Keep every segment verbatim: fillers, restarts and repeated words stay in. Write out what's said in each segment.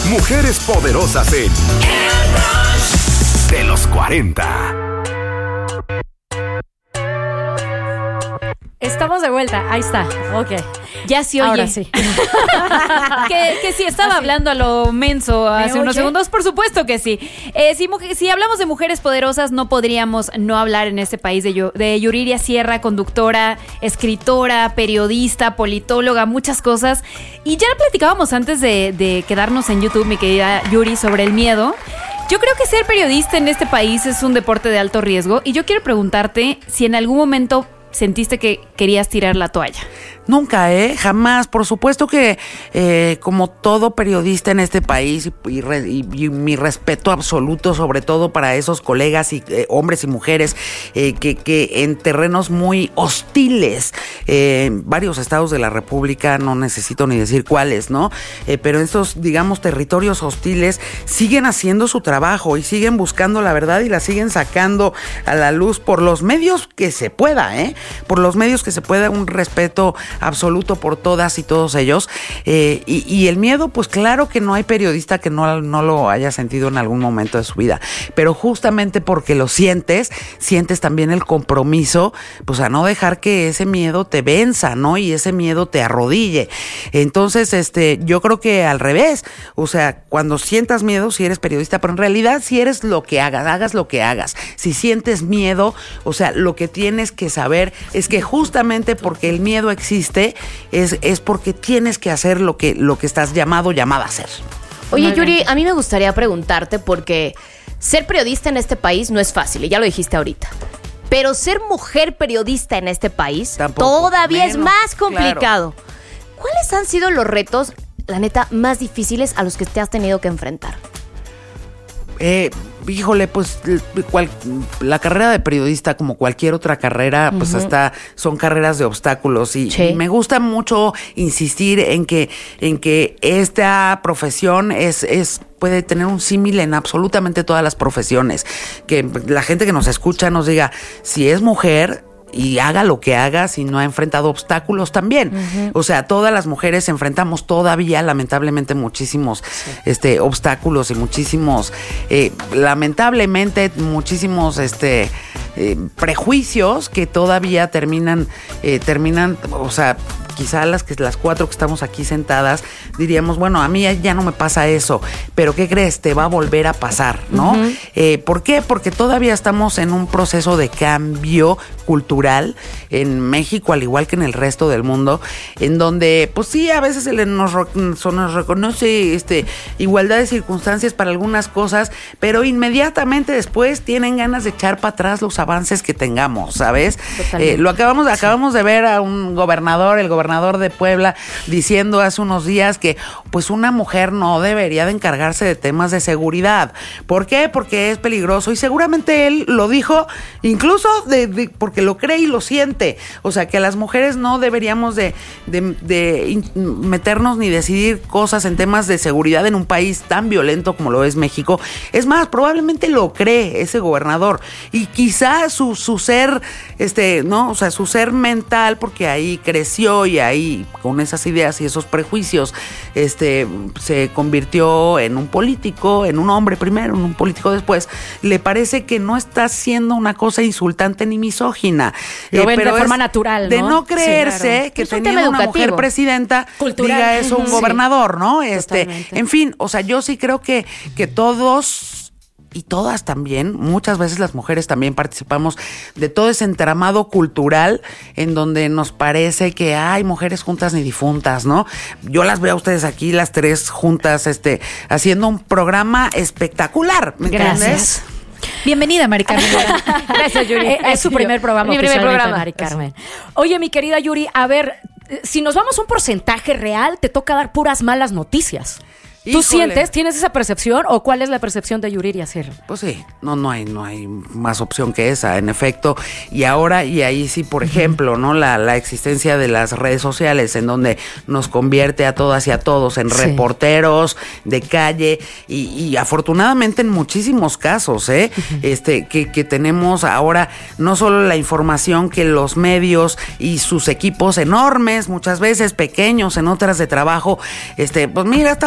Mujeres poderosas en El Rush de los cuarenta. Estamos de vuelta, ahí está, ok. Ya sí oye. Ahora sí. que, que si estaba Así. hablando a lo menso hace unos oye? segundos, por supuesto que sí. Eh, si, si hablamos de mujeres poderosas, no podríamos no hablar en este país de, de Yuriria Sierra, conductora, escritora, periodista, politóloga, muchas cosas. Y ya platicábamos antes de, de quedarnos en YouTube, mi querida Yuri, sobre el miedo. Yo creo que ser periodista en este país es un deporte de alto riesgo y yo quiero preguntarte si en algún momento sentiste que querías tirar la toalla. Nunca, ¿eh? Jamás. Por supuesto que eh, como todo periodista en este país y, y, re, y, y mi respeto absoluto sobre todo para esos colegas y eh, hombres y mujeres eh, que, que en terrenos muy hostiles, eh, en varios estados de la República, no necesito ni decir cuáles, ¿no? Eh, pero estos, digamos, territorios hostiles siguen haciendo su trabajo y siguen buscando la verdad y la siguen sacando a la luz por los medios que se pueda, ¿eh? Por los medios que se pueda, un respeto absoluto por todas y todos ellos. Eh, y, y el miedo, pues claro que no hay periodista que no, no lo haya sentido en algún momento de su vida. Pero justamente porque lo sientes, sientes también el compromiso, pues a no dejar que ese miedo te venza, ¿no? Y ese miedo te arrodille. Entonces, este, yo creo que al revés. O sea, cuando sientas miedo, si eres periodista, pero en realidad si eres lo que hagas, hagas lo que hagas. Si sientes miedo, o sea, lo que tienes que saber es que justamente porque el miedo existe, Es, es porque tienes que hacer lo que, lo que estás llamado, llamada a hacer. Oye, Yuri, a mí me gustaría preguntarte porque ser periodista en este país no es fácil, y ya lo dijiste ahorita. Pero ser mujer periodista en este país Tampoco, todavía menos, es más complicado. Claro. ¿Cuáles han sido los retos, la neta, más difíciles a los que te has tenido que enfrentar? Eh, híjole, pues cual, la carrera de periodista, como cualquier otra carrera, pues uh-huh. hasta son carreras de obstáculos y, sí. y me gusta mucho insistir en que en que esta profesión es es puede tener un símil en absolutamente todas las profesiones. Que la gente que nos escucha nos diga, si es mujer y haga lo que haga, si no ha enfrentado obstáculos también. Uh-huh. O sea, todas las mujeres enfrentamos todavía, lamentablemente, muchísimos sí. este, obstáculos y muchísimos, eh, lamentablemente, muchísimos este, eh, prejuicios que todavía terminan, eh, terminan, o sea, quizá las que las cuatro que estamos aquí sentadas diríamos, bueno, a mí ya no me pasa eso, pero ¿qué crees? Te va a volver a pasar, ¿no? Uh-huh. Eh, ¿Por qué? Porque todavía estamos en un proceso de cambio cultural en México, al igual que en el resto del mundo, en donde, pues sí, a veces se le nos, nos reconoce este, igualdad de circunstancias para algunas cosas, pero inmediatamente después tienen ganas de echar para atrás los avances que tengamos, ¿sabes? Eh, lo acabamos, sí. acabamos de ver a un gobernador, el gobernador de Puebla, diciendo hace unos días que pues una mujer no debería de encargarse de temas de seguridad. ¿Por qué? Porque es peligroso, y seguramente él lo dijo incluso de, de, porque lo cree y lo siente. O sea, que las mujeres no deberíamos de, de, de meternos ni decidir cosas en temas de seguridad en un país tan violento como lo es México. Es más, probablemente lo cree ese gobernador, y quizá su, su ser, este, ¿no? O sea, su ser mental, porque ahí creció y ahí con esas ideas y esos prejuicios este se convirtió en un político, en un hombre primero, en un político después, le parece que no está haciendo una cosa insultante ni misógina. Lo eh, ven pero de forma natural, ¿no? De no creerse sí, claro. que es teniendo un una mujer presidenta cultural. Diga eso un sí. gobernador, ¿no? Este, Totalmente. En fin, o sea, yo sí creo que, que todos y todas también, muchas veces las mujeres también participamos de todo ese entramado cultural en donde nos parece que hay mujeres juntas ni difuntas, ¿no? Yo las veo a ustedes aquí, las tres juntas, este, haciendo un programa espectacular, ¿me Gracias. entiendes? Bienvenida, Mari Carmen. Gracias, Yuri. Es, es su primer programa. Mi primer programa, Mari Carmen. Oye, mi querida Yuri, a ver, si nos vamos a un porcentaje real, te toca dar puras malas noticias. ¿Tú Híjole. sientes, tienes esa percepción o cuál es la percepción de Yuriria Sierra? Pues sí, no, no hay, no hay más opción que esa, en efecto. Y ahora, y ahí sí, por ejemplo, ¿no? La, la existencia de las redes sociales, en donde nos convierte a todas y a todos en sí. reporteros de calle, y, y afortunadamente en muchísimos casos, ¿eh? Uh-huh. Este, que, que tenemos ahora no solo la información que los medios y sus equipos enormes, muchas veces pequeños, en otras de trabajo, este, pues mira, está pasando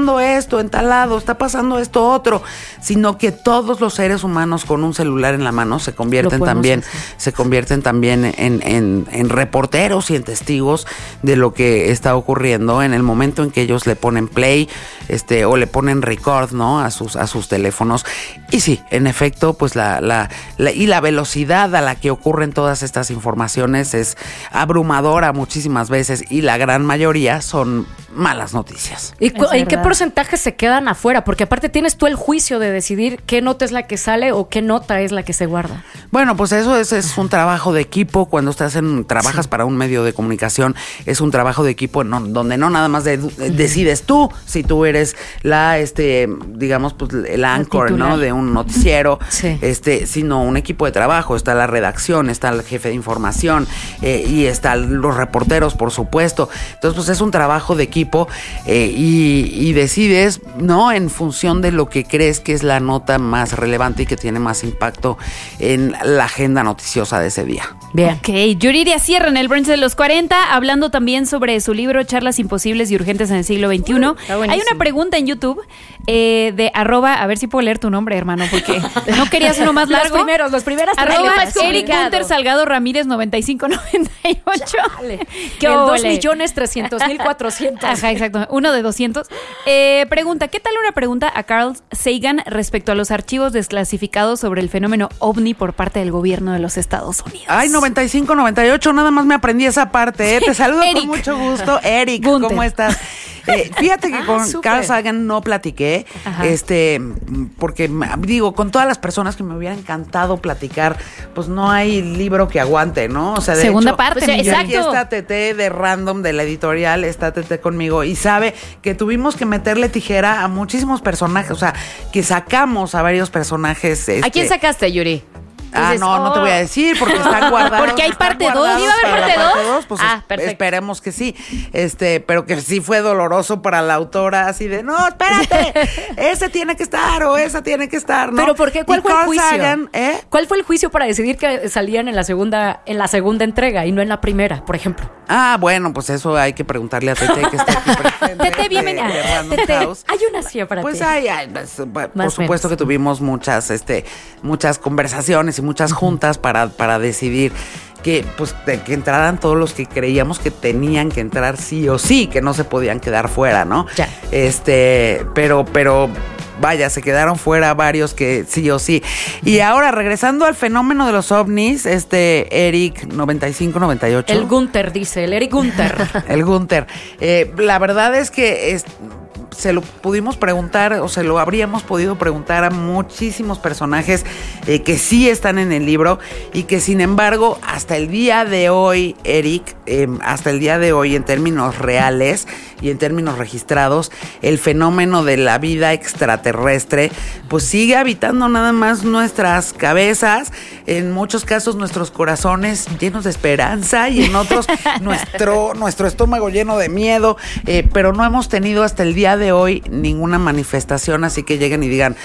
pasando esto en tal lado, está pasando esto otro, sino que todos los seres humanos con un celular en la mano se convierten también, hacer. se convierten también en, en, en reporteros y en testigos de lo que está ocurriendo en el momento en que ellos le ponen play, este, o le ponen record, ¿no? A sus, a sus teléfonos. Y sí, en efecto, pues la, la, la, y la velocidad a la que ocurren todas estas informaciones es abrumadora muchísimas veces, y la gran mayoría son malas noticias. ¿Y, cu- ¿y qué porcentaje se quedan afuera? Porque aparte tienes tú el juicio de decidir qué nota es la que sale o qué nota es la que se guarda. Bueno, pues eso es, es un trabajo de equipo. Cuando estás en, trabajas sí. para un medio de comunicación, es un trabajo de equipo no, donde no nada más de, de, decides tú si tú eres la, este, digamos, pues el anchor, ¿no? De un noticiero, sí. este, sino un equipo de trabajo. Está la redacción, está el jefe de información eh, y están los reporteros, por supuesto. Entonces, pues es un trabajo de equipo. Eh, y, y decides, ¿no? En función de lo que crees que es la nota más relevante y que tiene más impacto en la agenda noticiosa de ese día. Bien. Ok, Yuridia Sierra en el brunch de los cuarenta, hablando también sobre su libro Charlas Imposibles y Urgentes en el siglo veintiuno. Uh, Hay una pregunta en YouTube eh, de arroba, a ver si puedo leer tu nombre, hermano, porque no querías uno más largo. Los primeros, los primeros. Arroba Eric Gunter Salgado Ramírez noventa y cinco noventa y ocho. ¿Qué dos millones trescientos mil cuatrocientos. Ajá, exacto. Uno de doscientos. Eh, pregunta, ¿qué tal una pregunta a Carl Sagan respecto a los archivos desclasificados sobre el fenómeno ovni por parte del gobierno de los Estados Unidos? Ay, noventa y cinco noventa y ocho, nada más me aprendí esa parte, ¿eh? Te saludo con mucho gusto. Eric, Gunter. ¿Cómo estás? Eh, fíjate que ah, con super. Carl Sagan no platiqué, Ajá. este, porque digo, con todas las personas que me hubiera encantado platicar, pues no hay libro que aguante, ¿no? O sea, de segunda hecho, parte, pues, exacto. Aquí está Tete de Random de la editorial, está Tete conmigo y sabe que tuvimos que meterle tijera a muchísimos personajes, o sea, que sacamos a varios personajes. Este, ¿A quién sacaste, Yuri? Ah, Dices, no, oh. no te voy a decir porque están guardados. Porque hay parte dos. ¿Iba a haber parte dos? Pues ah, es, perfecto. Esperemos que sí. Este, pero que sí fue doloroso para la autora, así de, no, espérate, ese tiene que estar o esa tiene que estar, ¿no? Pero ¿por qué? ¿Cuál y fue Carl el juicio? Sagan, ¿eh? ¿Cuál fue el juicio para decidir que salían en la segunda, en la segunda entrega y no en la primera, por ejemplo? Ah, bueno, pues eso hay que preguntarle a Tete, que está aquí presente. Tete, bienvenida. Tete, hay una silla para pues ti. Pues hay, hay pues, por supuesto que tuvimos muchas, este, muchas conversaciones y muchas juntas para, para decidir que, pues, de, que entraran todos los que creíamos que tenían que entrar sí o sí, que no se podían quedar fuera, ¿no? Ya. Este, pero, pero vaya, se quedaron fuera varios que sí o sí. Y ahora, regresando al fenómeno de los ovnis, este Eric noventa y cinco noventa y ocho. El Gunter, dice, el Eric Gunter. El Gunter. Eh, la verdad es que es, se lo pudimos preguntar, o se lo habríamos podido preguntar a muchísimos personajes eh, que sí están en el libro y que sin embargo hasta el día de hoy, Eric, eh, hasta el día de hoy en términos reales y en términos registrados, el fenómeno de la vida extraterrestre pues sigue habitando nada más nuestras cabezas, en muchos casos nuestros corazones llenos de esperanza y en otros nuestro, nuestro estómago lleno de miedo, eh, pero no hemos tenido hasta el día de hoy ninguna manifestación, así que lleguen y digan: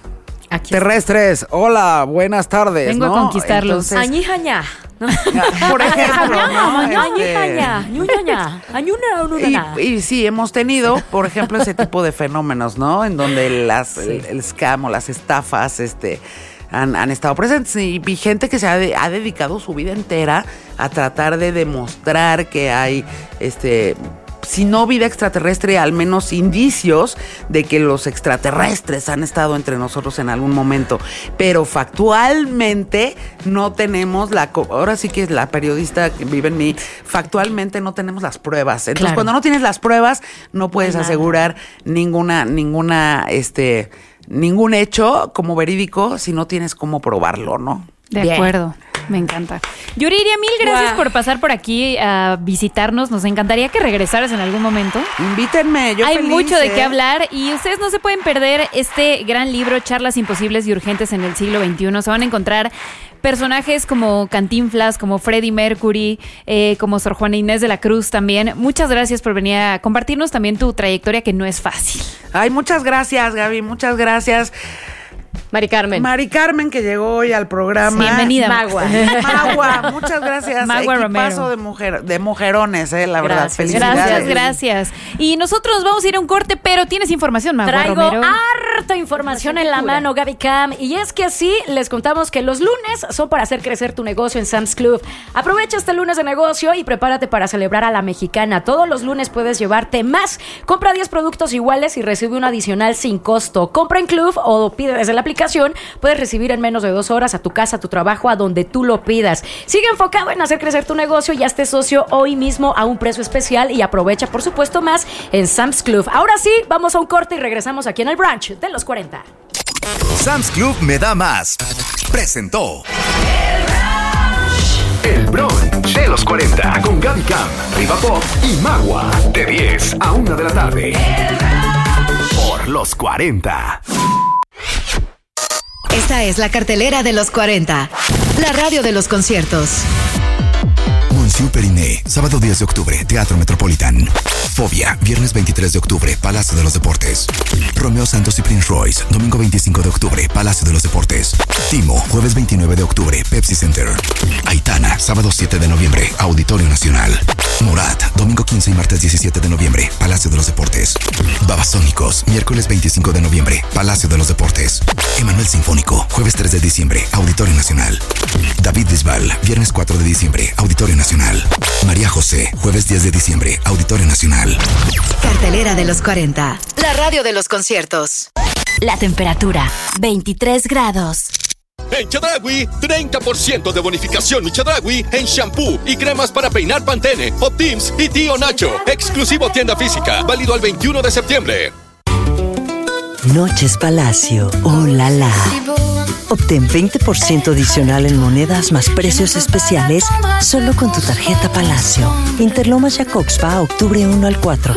Aquí terrestres, hola, buenas tardes. Vengo ¿no? a conquistarlos. Añijaña. Por ejemplo, ¿no? Añijaña, ñuñaña, añuna, y, y sí, hemos tenido, por ejemplo, ese tipo de fenómenos, ¿no? En donde las, sí. el, el scam o las estafas, este... Han, han estado presentes y, y gente que se ha, de, ha dedicado su vida entera a tratar de demostrar que hay, este, si no vida extraterrestre, al menos indicios de que los extraterrestres han estado entre nosotros en algún momento. Pero factualmente no tenemos la, ahora sí que es la periodista que vive en mí, factualmente no tenemos las pruebas. Entonces, claro, cuando no tienes las pruebas, no puedes no asegurar ninguna, ninguna, este... ningún hecho como verídico si no tienes cómo probarlo, ¿no? De Bien. acuerdo, me encanta. Yuriria, mil gracias wow. por pasar por aquí a visitarnos. Nos encantaría que regresaras en algún momento. Invítenme, yo Hay feliz, mucho ¿eh? de qué hablar y ustedes no se pueden perder este gran libro, Charlas Imposibles y Urgentes en el siglo veintiuno. Se van a encontrar personajes como Cantinflas, como Freddie Mercury, eh, como Sor Juana Inés de la Cruz también. Muchas gracias por venir a compartirnos también tu trayectoria, que no es fácil. Ay, muchas gracias, Gaby, muchas gracias. Mari Carmen. Mari Carmen, que llegó hoy al programa. Bienvenida. Magua. Magua, muchas gracias. Magua Equipazo Romero. de mujer, de mujerones, eh, la verdad. Gracias. Felicidades. Gracias, gracias. Y nosotros nos vamos a ir a un corte, pero tienes información, Magua Traigo Romero. harta información en la mano, Gaby Cam. Y es que así les contamos que los lunes son para hacer crecer tu negocio en Sam's Club. Aprovecha este lunes de negocio y prepárate para celebrar a la mexicana. Todos los lunes puedes llevarte más. Compra diez productos iguales y recibe un adicional sin costo. Compra en Club o pide desde la aplicación. Puedes recibir en menos de dos horas a tu casa, a tu trabajo, a donde tú lo pidas. Sigue enfocado en hacer crecer tu negocio y hazte socio hoy mismo a un precio especial y aprovecha, por supuesto, más en Sam's Club. Ahora sí, vamos a un corte y regresamos aquí en el brunch de los cuarenta. Sam's Club me da más. Presentó El Brunch de los cuarenta con Gaby Cam, Riva Pop y Magua. De diez a una de la tarde. Por los cuarenta. Esta es la cartelera de los cuarenta, la radio de los conciertos. Monsieur Periné, sábado diez de octubre, Teatro Metropolitan. Fobia, viernes veintitrés de octubre, Palacio de los Deportes. Romeo Santos y Prince Royce, domingo veinticinco de octubre, Palacio de los Deportes. Timo, jueves veintinueve de octubre, Pepsi Center. Aitana, sábado siete de noviembre, Auditorio Nacional. Morat, domingo quince y martes diecisiete de noviembre, Palacio de los Deportes. Babasónicos, miércoles veinticinco de noviembre, Palacio de los Deportes. Emanuel Sinfónico, jueves tres de diciembre, Auditorio Nacional. David Bisbal, viernes cuatro de diciembre, Auditorio Nacional. María José, jueves diez de diciembre, Auditorio Nacional. Cartelera de los cuarenta, la radio de los conciertos. La temperatura, veintitrés grados. En Chedraui, treinta por ciento de bonificación y Chedraui en shampoo y cremas para peinar Pantene, Optims y Tío Nacho. Exclusivo tienda física, válido al veintiuno de septiembre. Noches Palacio, oh la la. Obtén veinte por ciento adicional en monedas más precios especiales solo con tu tarjeta Palacio. Interlomas Jacobspa, octubre uno al cuatro.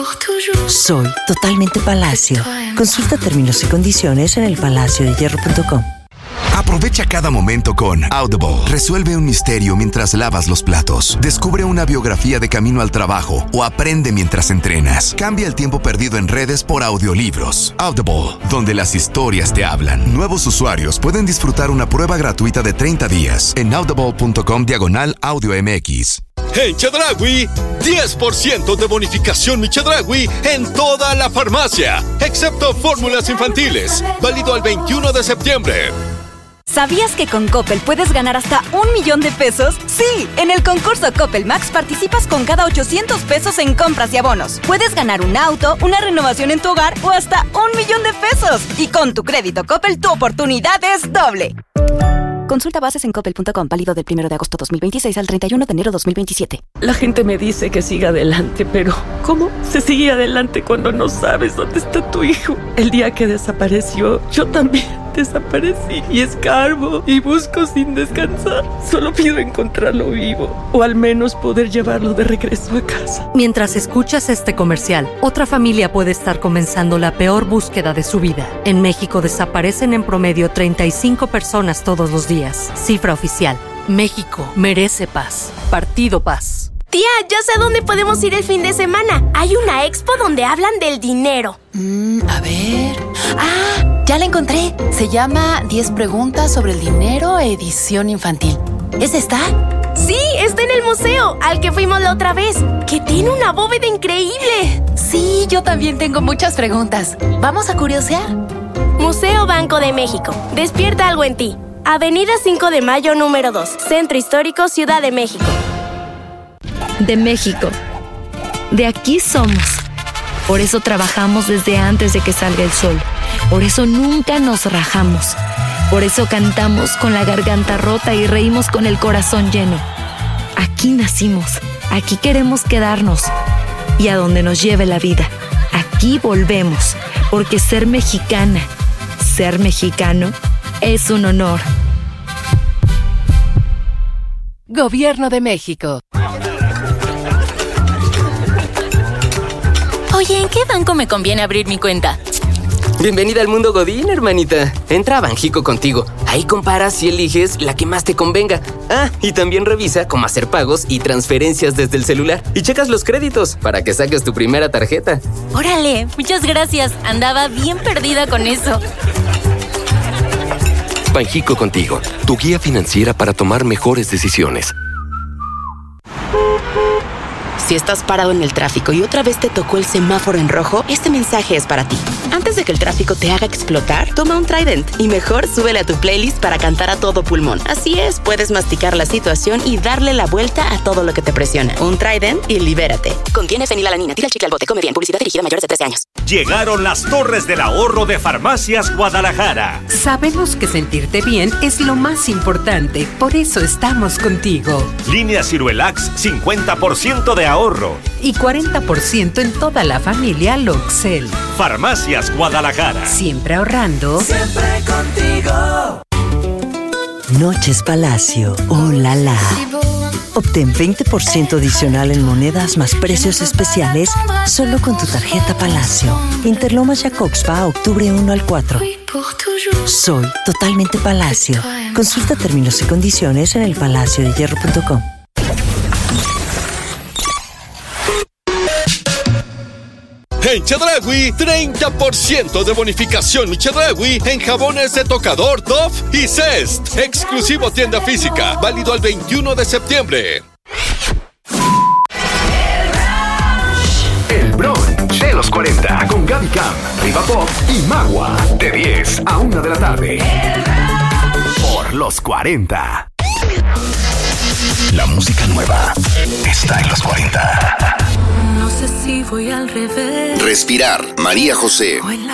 Soy totalmente Palacio. Consulta términos y condiciones en el palacio de hierro punto com. Aprovecha cada momento con Audible. Resuelve un misterio mientras lavas los platos. Descubre una biografía de camino al trabajo o aprende mientras entrenas. Cambia el tiempo perdido en redes por audiolibros. Audible, donde las historias te hablan. Nuevos usuarios pueden disfrutar una prueba gratuita de treinta días en audible punto com diagonal audio mx. En Chedraui, diez por ciento de bonificación mi Chedraui en toda la farmacia, excepto fórmulas infantiles, válido al veintiuno de septiembre. ¿Sabías que con Coppel puedes ganar hasta un millón de pesos? Sí, en el concurso Coppel Max participas con cada ochocientos pesos en compras y abonos. Puedes ganar un auto, una renovación en tu hogar o hasta un millón de pesos. Y con tu crédito Coppel, tu oportunidad es doble. Consulta bases en coppel punto com, válido del primero de agosto dos mil veintiséis al treinta y uno de enero dos mil veintisiete. La gente me dice que siga adelante, pero ¿cómo se sigue adelante cuando no sabes dónde está tu hijo? El día que desapareció, yo también desaparecí y escarbo y busco sin descansar. Solo pido encontrarlo vivo o al menos poder llevarlo de regreso a casa. Mientras escuchas este comercial, otra familia puede estar comenzando la peor búsqueda de su vida. En México desaparecen en promedio treinta y cinco personas todos los días. Cifra oficial. México merece paz. Partido Paz. Tía, ya sé dónde podemos ir el fin de semana. Hay una expo donde hablan del dinero. Mm, a ver... ¡Ah! Ya la encontré. Se llama diez preguntas sobre el dinero, edición infantil. ¿Es esta? Sí, está en el museo, al que fuimos la otra vez. Que tiene una bóveda increíble. Sí, yo también tengo muchas preguntas. ¿Vamos a curiosear? Museo Banco de México. Despierta algo en ti. Avenida cinco de mayo, número dos. Centro Histórico, Ciudad de México. De México. De aquí somos. Por eso trabajamos desde antes de que salga el sol. Por eso nunca nos rajamos. Por eso cantamos con la garganta rota y reímos con el corazón lleno. Aquí nacimos. Aquí queremos quedarnos. Y a donde nos lleve la vida. Aquí volvemos. Porque ser mexicana, ser mexicano, es un honor. Gobierno de México. Oye, ¿en qué banco me conviene abrir mi cuenta? Bienvenida al mundo Godín, hermanita. Entra a Banjico contigo. Ahí comparas y eliges la que más te convenga. Ah, y también revisa cómo hacer pagos y transferencias desde el celular. Y checas los créditos para que saques tu primera tarjeta. Órale, muchas gracias. Andaba bien perdida con eso. Banjico Contigo, tu guía financiera para tomar mejores decisiones. Si estás parado en el tráfico y otra vez te tocó el semáforo en rojo, este mensaje es para ti. Antes de que el tráfico te haga explotar, toma un Trident y mejor súbele a tu playlist para cantar a todo pulmón. Así es, puedes masticar la situación y darle la vuelta a todo lo que te presiona. Un Trident y libérate. Contiene fenilalanina. Tira el chicle al bote. Come bien. Publicidad dirigida a mayores de trece años. Llegaron las torres del ahorro de Farmacias Guadalajara. Sabemos que sentirte bien es lo más importante, por eso estamos contigo. Línea Ciruelax, cincuenta por ciento de ahorro. Y cuarenta por ciento en toda la familia Loxel. Farmacias Guadalajara. Siempre ahorrando. Siempre contigo. Noches Palacio. Oh, la la. Obtén veinte por ciento adicional en monedas más precios especiales solo con tu tarjeta Palacio. Interlomas Jacobspa, octubre uno al cuatro. Soy totalmente Palacio. Consulta términos y condiciones en el palacio de hierro punto com. En Chedraui, treinta por ciento de bonificación Chedraui en jabones de tocador, Dove y Zest. Exclusivo tienda física, válido al veintiuno de septiembre. El brunch de los cuarenta con Gaby Cam, Riva Pop y Magua. De diez a una de la tarde. Por los cuarenta. La música nueva está en los cuarenta. No sé si voy al revés. Respirar, María José. O en la